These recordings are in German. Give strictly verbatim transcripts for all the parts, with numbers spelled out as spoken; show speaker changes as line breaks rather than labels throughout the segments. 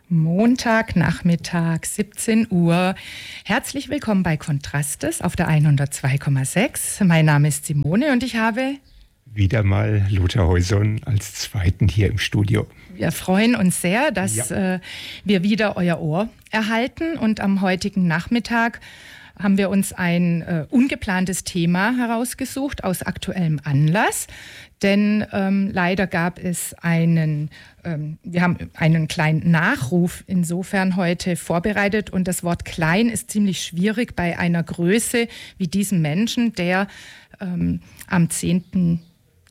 Montagnachmittag, siebzehn Uhr. Herzlich willkommen bei Kontrastes auf der hundertzwei Komma sechs. Mein Name ist Simone und ich habe
wieder mal Lothar Heuson als Zweiten hier im Studio.
Wir freuen uns sehr, dass ja. äh, wir wieder euer Ohr erhalten. Und am heutigen Nachmittag haben wir uns ein äh, ungeplantes Thema herausgesucht aus aktuellem Anlass. Denn ähm, leider gab es einen, ähm, wir haben einen kleinen Nachruf insofern heute vorbereitet. Und das Wort klein ist ziemlich schwierig bei einer Größe wie diesem Menschen, der ähm, am zehnten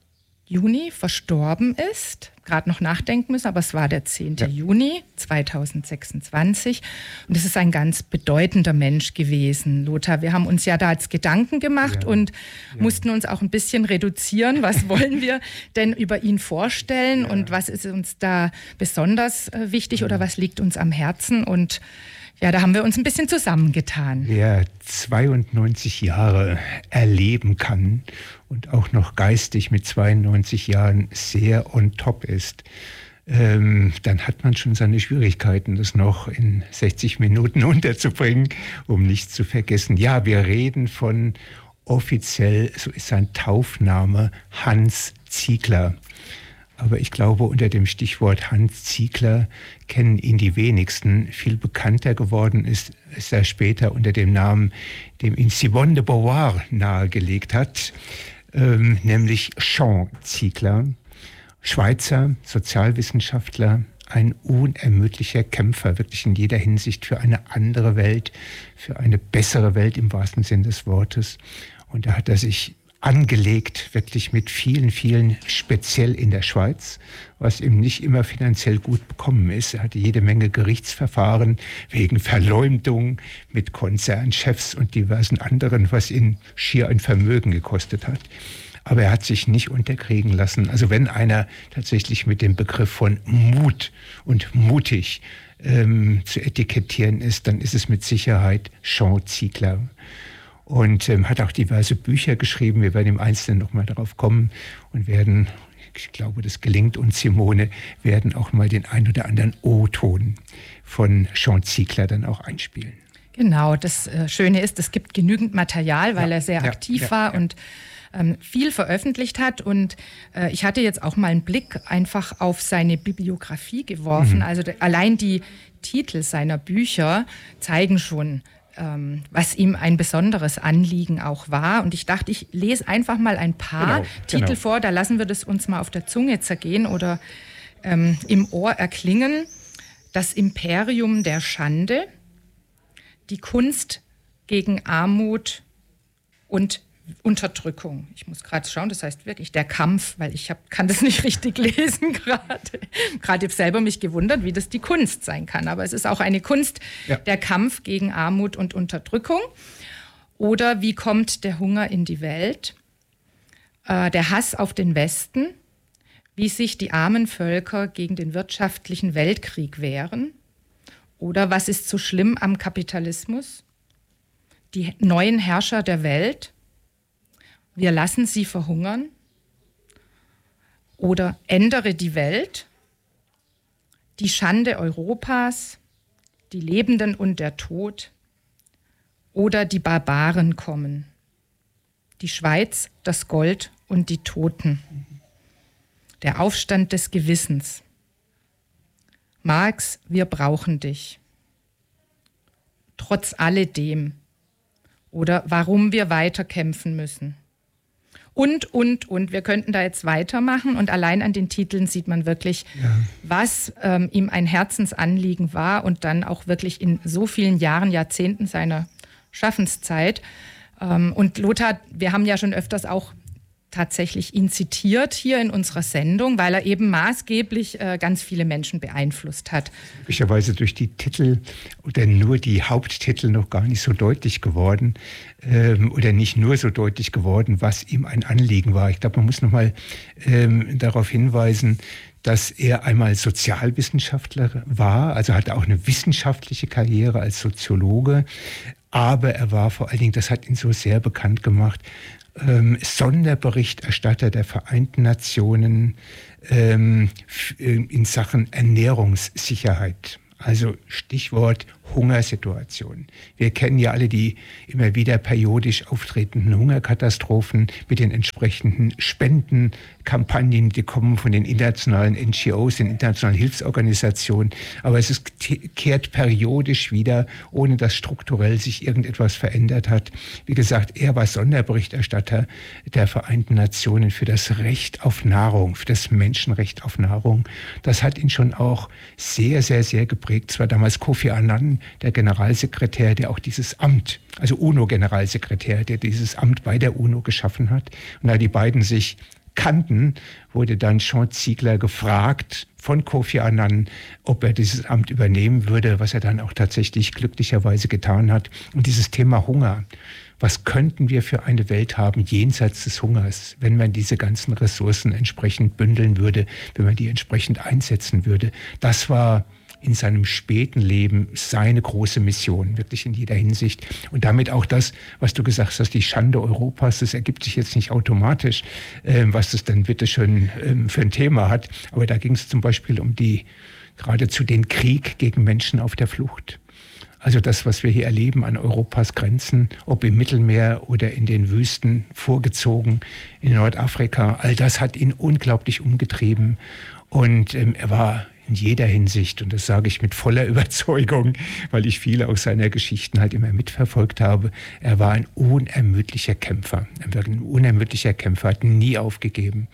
Juni verstorben ist. Gerade noch nachdenken müssen, aber es war der zehnte Ja. Juni zweitausendsechsundzwanzig. Und es ist ein ganz bedeutender Mensch gewesen. Lothar, wir haben uns ja da jetzt Gedanken gemacht ja. und ja. mussten uns auch ein bisschen reduzieren. Was wollen wir denn über ihn vorstellen ja. und was ist uns da besonders äh, wichtig ja. oder was liegt uns am Herzen? Und ja, da haben wir uns ein bisschen zusammengetan.
Wer zweiundneunzig Jahre erleben kann und auch noch geistig mit zweiundneunzig Jahren sehr on top ist, ähm, dann hat man schon seine Schwierigkeiten, das noch in sechzig Minuten unterzubringen, um nichts zu vergessen. Ja, wir reden von offiziell, so ist sein Taufname, Hans Ziegler. Aber ich glaube, unter dem Stichwort Hans Ziegler kennen ihn die wenigsten. Viel bekannter geworden ist, ist er später unter dem Namen, dem ihn Simone de Beauvoir nahegelegt hat, ähm, nämlich Jean Ziegler, Schweizer Sozialwissenschaftler, ein unermüdlicher Kämpfer, wirklich in jeder Hinsicht für eine andere Welt, für eine bessere Welt im wahrsten Sinn des Wortes. Und da hat er sich angelegt, wirklich mit vielen, vielen, speziell in der Schweiz, was ihm nicht immer finanziell gut bekommen ist. Er hatte jede Menge Gerichtsverfahren wegen Verleumdung mit Konzernchefs und diversen anderen, was ihn schier ein Vermögen gekostet hat. Aber er hat sich nicht unterkriegen lassen. Also wenn einer tatsächlich mit dem Begriff von Mut und mutig ähm, zu etikettieren ist, dann ist es mit Sicherheit Jean Ziegler. Und ähm, hat auch diverse Bücher geschrieben. Wir werden im Einzelnen noch mal darauf kommen und werden, ich glaube, das gelingt uns, Simone, werden auch mal den ein oder anderen O-Ton von Jean Ziegler dann auch einspielen.
Genau, das äh, Schöne ist, es gibt genügend Material, weil ja, er sehr ja, aktiv ja, war ja. und ähm, viel veröffentlicht hat. Und äh, ich hatte jetzt auch mal einen Blick einfach auf seine Bibliografie geworfen. Mhm. Also de- allein die Titel seiner Bücher zeigen schon, was ihm ein besonderes Anliegen auch war. Und ich dachte, ich lese einfach mal ein paar genau, Titel genau. vor, da lassen wir das uns mal auf der Zunge zergehen oder ähm, im Ohr erklingen. Das Imperium der Schande, die Kunst gegen Armut und Unterdrückung. Ich muss gerade schauen, das heißt wirklich der Kampf, weil ich hab, kann das nicht richtig lesen gerade. Gerade habe selber mich gewundert, wie das die Kunst sein kann. Aber es ist auch eine Kunst, ja. der Kampf gegen Armut und Unterdrückung. Oder wie kommt der Hunger in die Welt? Äh, der Hass auf den Westen, wie sich die armen Völker gegen den wirtschaftlichen Weltkrieg wehren. Oder was ist so schlimm am Kapitalismus? Die neuen Herrscher der Welt. Wir lassen sie verhungern oder ändere die Welt, die Schande Europas, die Lebenden und der Tod oder die Barbaren kommen, die Schweiz, das Gold und die Toten, der Aufstand des Gewissens. Marx, wir brauchen dich. Trotz alledem oder warum wir weiter kämpfen müssen. Und, und, und. Wir könnten da jetzt weitermachen. Und allein an den Titeln sieht man wirklich, ja. was ähm, ihm ein Herzensanliegen war und dann auch wirklich in so vielen Jahren, Jahrzehnten seiner Schaffenszeit. Ähm, und Lothar, wir haben ja schon öfters auch tatsächlich ihn zitiert hier in unserer Sendung, weil er eben maßgeblich äh, ganz viele Menschen beeinflusst hat.
Möglicherweise durch die Titel oder nur die Haupttitel noch gar nicht so deutlich geworden ähm, oder nicht nur so deutlich geworden, was ihm ein Anliegen war. Ich glaube, man muss noch mal ähm, darauf hinweisen, dass er einmal Sozialwissenschaftler war, also hatte auch eine wissenschaftliche Karriere als Soziologe, aber er war vor allen Dingen, das hat ihn so sehr bekannt gemacht, ähm, Sonderberichterstatter der Vereinten Nationen ähm, in Sachen Ernährungssicherheit. Also Stichwort Hungersituation. Wir kennen ja alle die immer wieder periodisch auftretenden Hungerkatastrophen mit den entsprechenden Spendenkampagnen, die kommen von den internationalen N G Os, den internationalen Hilfsorganisationen. Aber es ist, kehrt periodisch wieder, ohne dass strukturell sich irgendetwas verändert hat. Wie gesagt, er war Sonderberichterstatter der Vereinten Nationen für das Recht auf Nahrung, für das Menschenrecht auf Nahrung. Das hat ihn schon auch sehr, sehr, sehr geprägt. Es war damals Kofi Annan, der Generalsekretär, der auch dieses Amt, also UNO-Generalsekretär, der dieses Amt bei der UNO geschaffen hat. Und da die beiden sich kannten, wurde dann Jean Ziegler gefragt von Kofi Annan, ob er dieses Amt übernehmen würde, was er dann auch tatsächlich glücklicherweise getan hat. Und dieses Thema Hunger, was könnten wir für eine Welt haben jenseits des Hungers, wenn man diese ganzen Ressourcen entsprechend bündeln würde, wenn man die entsprechend einsetzen würde. Das war in seinem späten Leben seine große Mission, wirklich in jeder Hinsicht. Und damit auch das, was du gesagt hast, die Schande Europas, das ergibt sich jetzt nicht automatisch, äh, was das dann bitte schon äh, für ein Thema hat. Aber da ging es zum Beispiel um die, geradezu den Krieg gegen Menschen auf der Flucht. Also das, was wir hier erleben an Europas Grenzen, ob im Mittelmeer oder in den Wüsten vorgezogen, in Nordafrika, all das hat ihn unglaublich umgetrieben. Und ähm, er war in jeder Hinsicht, und das sage ich mit voller Überzeugung, weil ich viele aus seiner Geschichten halt immer mitverfolgt habe, er war ein unermüdlicher Kämpfer. Er war ein unermüdlicher Kämpfer, hat nie aufgegeben.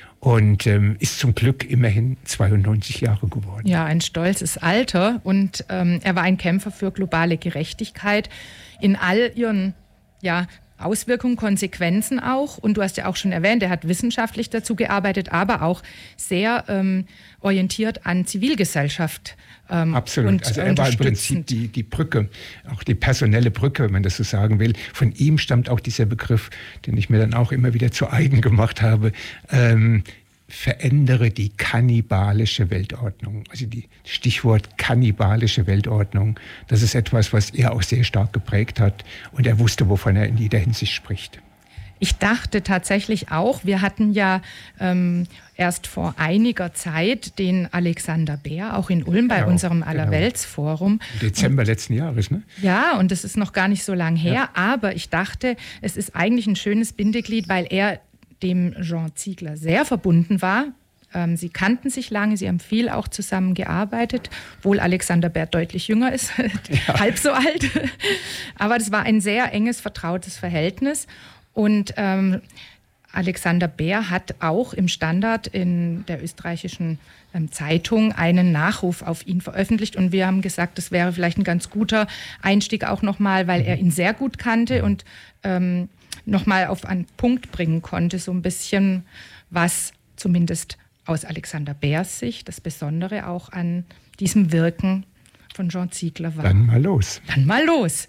Und ähm, ist zum Glück immerhin zweiundneunzig Jahre geworden.
Ja, ein stolzes Alter. Und ähm, er war ein Kämpfer für globale Gerechtigkeit in all ihren ja, Auswirkungen, Konsequenzen auch. Und du hast ja auch schon erwähnt, er hat wissenschaftlich dazu gearbeitet, aber auch sehr ähm, orientiert an Zivilgesellschaft.
Ähm, Absolut. Und also er war im Prinzip die, die Brücke, auch die personelle Brücke, wenn man das so sagen will. Von ihm stammt auch dieser Begriff, den ich mir dann auch immer wieder zu eigen gemacht habe, ähm, verändere die kannibalische Weltordnung. Also die Stichwort kannibalische Weltordnung, das ist etwas, was er auch sehr stark geprägt hat. Und er wusste, wovon er in jeder Hinsicht spricht.
Ich dachte tatsächlich auch, wir hatten ja ähm, erst vor einiger Zeit den Alexander Beer, auch in Ulm bei genau, unserem Allerweltsforum.
Im Dezember und, letzten Jahres, ne?
Ja, und das ist noch gar nicht so lang her. Ja. Aber ich dachte, es ist eigentlich ein schönes Bindeglied, weil er dem Jean Ziegler sehr verbunden war. Ähm, sie kannten sich lange, sie haben viel auch zusammen gearbeitet, obwohl Alexander Beer deutlich jünger ist, ja. halb so alt. Aber das war ein sehr enges, vertrautes Verhältnis. Und ähm, Alexander Beer hat auch im Standard in der österreichischen ähm, Zeitung einen Nachruf auf ihn veröffentlicht. Und wir haben gesagt, das wäre vielleicht ein ganz guter Einstieg auch nochmal, weil er ihn sehr gut kannte und ähm, nochmal auf einen Punkt bringen konnte, so ein bisschen, was zumindest aus Alexander Beers Sicht das Besondere auch an diesem Wirken von Jean Ziegler war.
Dann mal los.
Dann mal los.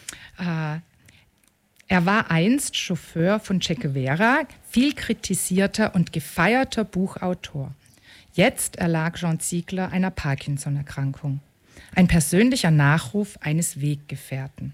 Äh, Er war einst Chauffeur von Che Guevara, viel kritisierter und gefeierter Buchautor. Jetzt erlag Jean Ziegler einer Parkinson-Erkrankung. Ein persönlicher Nachruf eines Weggefährten.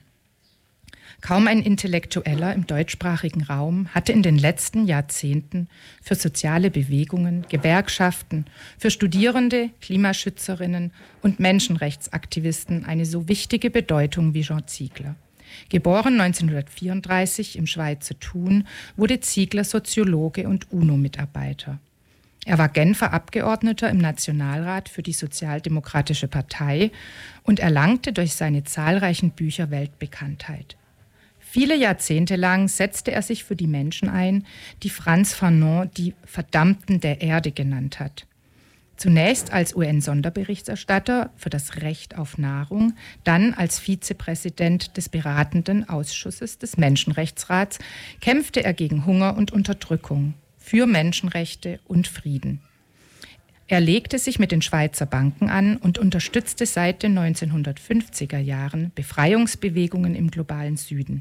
Kaum ein Intellektueller im deutschsprachigen Raum hatte in den letzten Jahrzehnten für soziale Bewegungen, Gewerkschaften, für Studierende, Klimaschützerinnen und Menschenrechtsaktivisten eine so wichtige Bedeutung wie Jean Ziegler. Geboren neunzehnhundertvierunddreißig im Schweizer Thun, wurde Ziegler Soziologe und UNO-Mitarbeiter. Er war Genfer Abgeordneter im Nationalrat für die Sozialdemokratische Partei und erlangte durch seine zahlreichen Bücher Weltbekanntheit. Viele Jahrzehnte lang setzte er sich für die Menschen ein, die Frantz Fanon die Verdammten der Erde genannt hat. Zunächst als U N-Sonderberichterstatter für das Recht auf Nahrung, dann als Vizepräsident des beratenden Ausschusses des Menschenrechtsrats kämpfte er gegen Hunger und Unterdrückung, für Menschenrechte und Frieden. Er legte sich mit den Schweizer Banken an und unterstützte seit den neunzehnhundertfünfziger Jahren Befreiungsbewegungen im globalen Süden.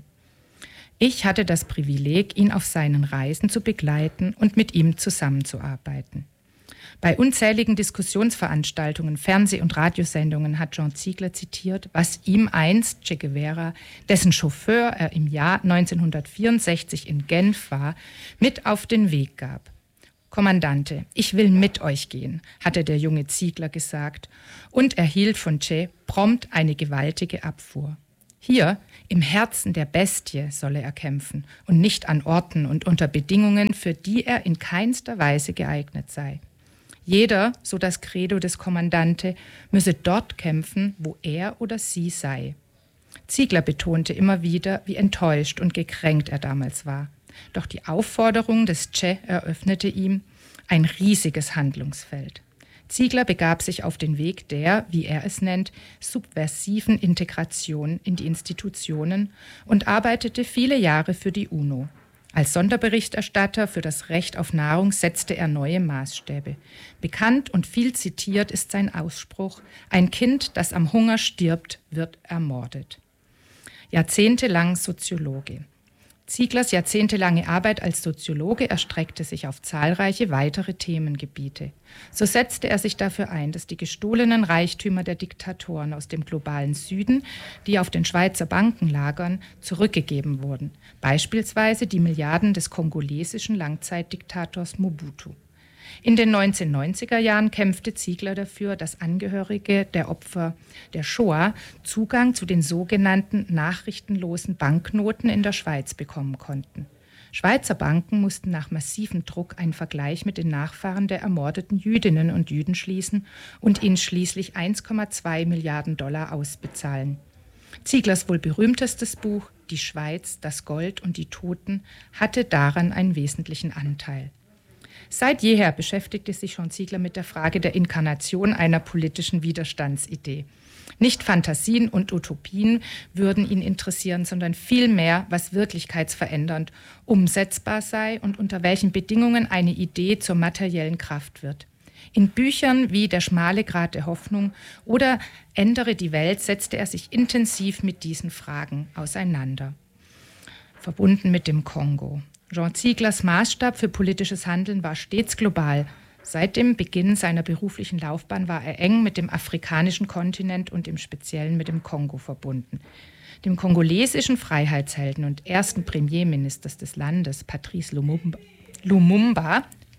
Ich hatte das Privileg, ihn auf seinen Reisen zu begleiten und mit ihm zusammenzuarbeiten. Bei unzähligen Diskussionsveranstaltungen, Fernseh- und Radiosendungen hat Jean Ziegler zitiert, was ihm einst Che Guevara, dessen Chauffeur er im Jahr neunzehnhundertvierundsechzig in Genf war, mit auf den Weg gab. »Kommandante, ich will mit euch gehen«, hatte der junge Ziegler gesagt und erhielt von Che prompt eine gewaltige Abfuhr. Hier, im Herzen der Bestie, solle er kämpfen und nicht an Orten und unter Bedingungen, für die er in keinster Weise geeignet sei. Jeder, so das Credo des Kommandante, müsse dort kämpfen, wo er oder sie sei. Ziegler betonte immer wieder, wie enttäuscht und gekränkt er damals war. Doch die Aufforderung des Che eröffnete ihm ein riesiges Handlungsfeld. Ziegler begab sich auf den Weg der, wie er es nennt, subversiven Integration in die Institutionen und arbeitete viele Jahre für die UNO. Als Sonderberichterstatter für das Recht auf Nahrung setzte er neue Maßstäbe. Bekannt und viel zitiert ist sein Ausspruch: Ein Kind, das am Hunger stirbt, wird ermordet. Jahrzehntelang Soziologe. Zieglers jahrzehntelange Arbeit als Soziologe erstreckte sich auf zahlreiche weitere Themengebiete. So setzte er sich dafür ein, dass die gestohlenen Reichtümer der Diktatoren aus dem globalen Süden, die auf den Schweizer Banken lagern, zurückgegeben wurden. Beispielsweise die Milliarden des kongolesischen Langzeitdiktators Mobutu. In den neunzehnhundertneunziger Jahren kämpfte Ziegler dafür, dass Angehörige der Opfer der Shoah Zugang zu den sogenannten nachrichtenlosen Banknoten in der Schweiz bekommen konnten. Schweizer Banken mussten nach massivem Druck einen Vergleich mit den Nachfahren der ermordeten Jüdinnen und Juden schließen und ihnen schließlich eins Komma zwei Milliarden Dollar ausbezahlen. Zieglers wohl berühmtestes Buch »Die Schweiz, das Gold und die Toten« hatte daran einen wesentlichen Anteil. Seit jeher beschäftigte sich Jean Ziegler mit der Frage der Inkarnation einer politischen Widerstandsidee. Nicht Fantasien und Utopien würden ihn interessieren, sondern vielmehr, was wirklichkeitsverändernd, umsetzbar sei und unter welchen Bedingungen eine Idee zur materiellen Kraft wird. In Büchern wie »Der schmale Grat der Hoffnung« oder »Ändere die Welt« setzte er sich intensiv mit diesen Fragen auseinander. Verbunden mit dem Kongo. Jean Zieglers Maßstab für politisches Handeln war stets global. Seit dem Beginn seiner beruflichen Laufbahn war er eng mit dem afrikanischen Kontinent und im Speziellen mit dem Kongo verbunden. Dem kongolesischen Freiheitshelden und ersten Premierministers des Landes, Patrice Lumumba, Lumumba,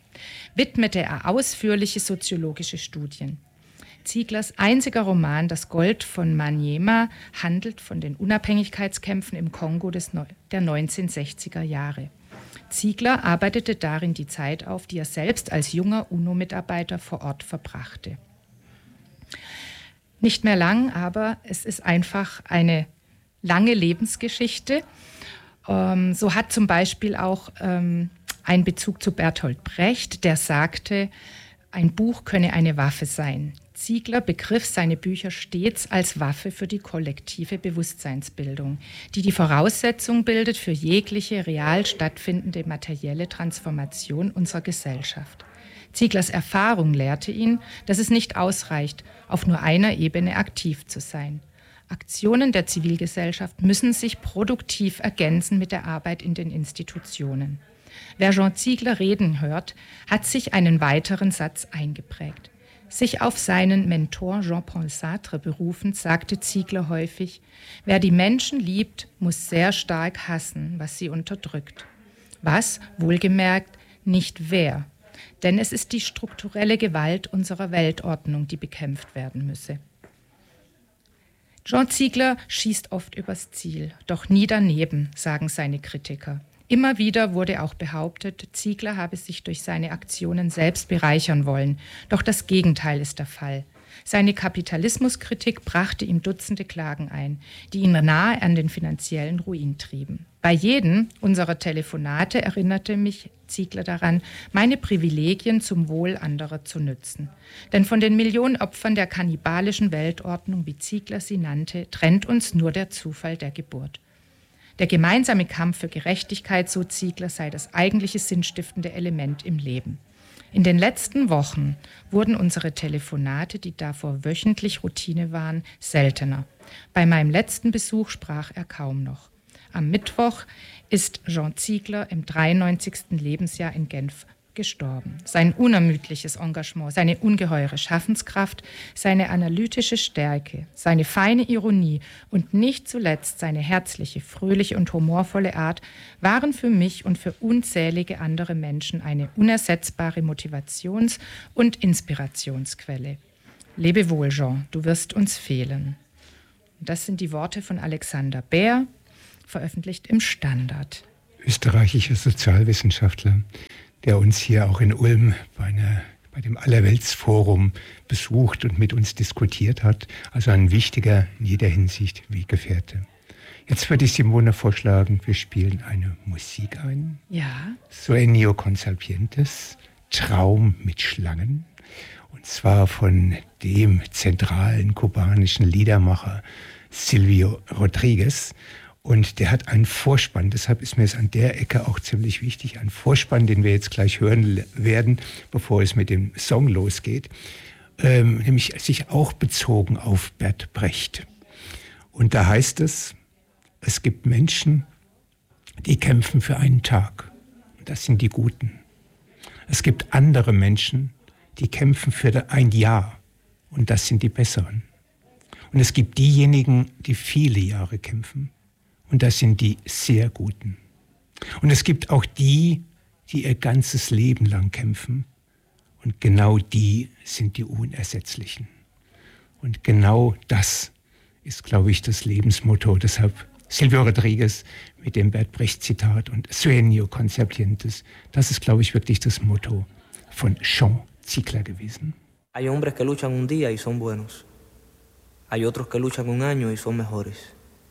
widmete er ausführliche soziologische Studien. Zieglers einziger Roman »Das Gold von Maniema« handelt von den Unabhängigkeitskämpfen im Kongo des Neu- der neunzehnhundertsechziger Jahre. Ziegler arbeitete darin die Zeit auf, die er selbst als junger UNO-Mitarbeiter vor Ort verbrachte. Nicht mehr lang, aber es ist einfach eine lange Lebensgeschichte. Ähm, so hat zum Beispiel auch ähm, ein Bezug zu Bertolt Brecht, der sagte, ein Buch könne eine Waffe sein. Ziegler begriff seine Bücher stets als Waffe für die kollektive Bewusstseinsbildung, die die Voraussetzung bildet für jegliche real stattfindende materielle Transformation unserer Gesellschaft. Zieglers Erfahrung lehrte ihn, dass es nicht ausreicht, auf nur einer Ebene aktiv zu sein. Aktionen der Zivilgesellschaft müssen sich produktiv ergänzen mit der Arbeit in den Institutionen. Wer Jean Ziegler reden hört, hat sich einen weiteren Satz eingeprägt. Sich auf seinen Mentor Jean-Paul Sartre berufend, sagte Ziegler häufig, wer die Menschen liebt, muss sehr stark hassen, was sie unterdrückt. Was, wohlgemerkt, nicht wer. Denn es ist die strukturelle Gewalt unserer Weltordnung, die bekämpft werden müsse. Jean Ziegler schießt oft übers Ziel, doch nie daneben, sagen seine Kritiker. Immer wieder wurde auch behauptet, Ziegler habe sich durch seine Aktionen selbst bereichern wollen. Doch das Gegenteil ist der Fall. Seine Kapitalismuskritik brachte ihm Dutzende Klagen ein, die ihn nahe an den finanziellen Ruin trieben. Bei jedem unserer Telefonate erinnerte mich Ziegler daran, meine Privilegien zum Wohl anderer zu nützen. Denn von den Millionen Opfern der kannibalischen Weltordnung, wie Ziegler sie nannte, trennt uns nur der Zufall der Geburt. Der gemeinsame Kampf für Gerechtigkeit, so Ziegler, sei das eigentliche sinnstiftende Element im Leben. In den letzten Wochen wurden unsere Telefonate, die davor wöchentlich Routine waren, seltener. Bei meinem letzten Besuch sprach er kaum noch. Am Mittwoch ist Jean Ziegler im dreiundneunzigsten Lebensjahr in Genf gestorben. Sein unermüdliches Engagement, seine ungeheure Schaffenskraft, seine analytische Stärke, seine feine Ironie und nicht zuletzt seine herzliche, fröhliche und humorvolle Art waren für mich und für unzählige andere Menschen eine unersetzbare Motivations- und Inspirationsquelle. Lebe wohl, Jean, du wirst uns fehlen. Und das sind die Worte von Alexander Bär, veröffentlicht im Standard.
Österreichischer Sozialwissenschaftler, der uns hier auch in Ulm bei, einer, bei dem Allerweltsforum besucht und mit uns diskutiert hat. Also ein wichtiger, in jeder Hinsicht Weggefährte. Jetzt würde ich Simone vorschlagen, wir spielen eine Musik ein.
Ja.
Sueño con serpientes, Traum mit Schlangen. Und zwar von dem zentralen kubanischen Liedermacher Silvio Rodríguez. Und der hat einen Vorspann, deshalb ist mir es an der Ecke auch ziemlich wichtig, ein Vorspann, den wir jetzt gleich hören werden, bevor es mit dem Song losgeht, ähm, nämlich sich auch bezogen auf Bert Brecht. Und da heißt es, es gibt Menschen, die kämpfen für einen Tag. Das sind die Guten. Es gibt andere Menschen, die kämpfen für ein Jahr. Und das sind die Besseren. Und es gibt diejenigen, die viele Jahre kämpfen. Und das sind die sehr Guten. Und es gibt auch die, die ihr ganzes Leben lang kämpfen. Und genau die sind die Unersetzlichen. Und genau das ist, glaube ich, das Lebensmotto. Deshalb Silvio Rodríguez mit dem Bert Brecht-Zitat und Sueño con serpientes. Das ist, glaube ich, wirklich das Motto von Jean Ziegler gewesen.
Hay hombres que luchan un día y son buenos. Hay otros que luchan un año y son mejores.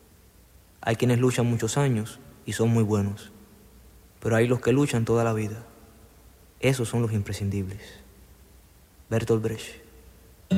Hay quienes luchan muchos años y son muy buenos. Pero hay los que luchan toda la vida. Esos son los imprescindibles. Bertolt Brecht.